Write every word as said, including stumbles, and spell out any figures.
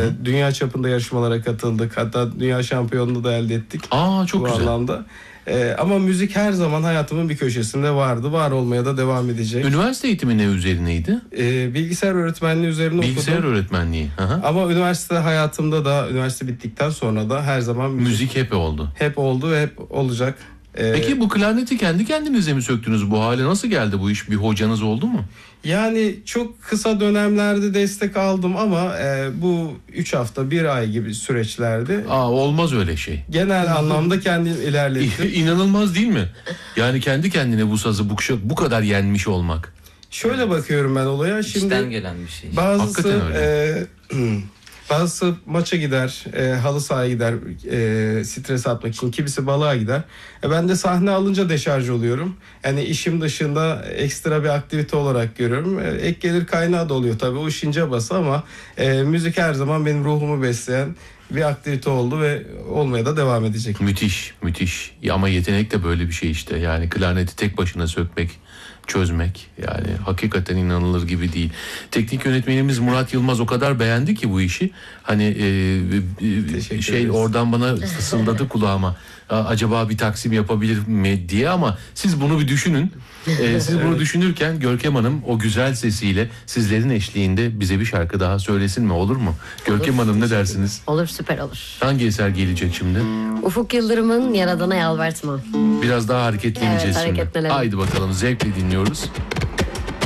hı. Dünya çapında yarışmalara katıldık. Hatta dünya şampiyonluğu da elde ettik. Aa, çok bu güzel. anlamda. Ee, ama müzik her zaman hayatımın bir köşesinde vardı. Var olmaya da devam edecek. Üniversite eğitimi ne üzerineydi? Ee, bilgisayar öğretmenliği üzerine Bilgisayar okudum. öğretmenliği. Aha. Ama üniversite hayatımda da, üniversite bittikten sonra da her zaman müzik, Müzik hep oldu. hep oldu ve hep olacak. Ee, Peki bu klarneti kendi kendinize mi söktünüz? Bu hale nasıl geldi bu iş? Bir hocanız oldu mu? Yani çok kısa dönemlerde destek aldım ama e, bu üç hafta, bir ay gibi süreçlerde Aa, olmaz öyle şey. genel anlamda kendim ilerlettim. İnanılmaz değil mi? Yani kendi kendine bu sazı bu, bu kadar yenmiş olmak. Şöyle bakıyorum ben olaya. Şimdi İçten gelen bir şey. bazısı e, bazısı maça gider, e, halı sahaya gider, e, stres atmak için. Kimisi balığa gider. E, ben de sahne alınca deşarj oluyorum. Yani işim dışında ekstra bir aktivite olarak görüyorum. E, ek gelir kaynağı da oluyor tabii. O işin cabası ama e, müzik her zaman benim ruhumu besleyen bir aktivite oldu ve olmaya da devam edecek. Müthiş, müthiş. Ya ama yetenek de böyle bir şey işte. Yani klarneti tek başına sökmek, çözmek, yani hakikaten inanılır gibi değil. Teknik yönetmenimiz Murat Yılmaz o kadar beğendi ki bu işi. Hani e, e, şey ederiz. oradan bana fısıldadı kulağıma. Acaba bir taksim yapabilir mi diye, ama siz bunu bir düşünün. Ee, siz bunu düşünürken Görkem Hanım o güzel sesiyle sizlerin eşliğinde bize bir şarkı daha söylesin mi, olur mu? Görkem Hanım, ne dersiniz? Olur, süper olur. Hangi eser gelecek şimdi? Ufuk Yıldırım'ın Yaradana Yalvartma. Biraz daha hareketleneceğiz Evet, şimdi. hareketlenelim. Haydi bakalım, zevkle dinliyoruz.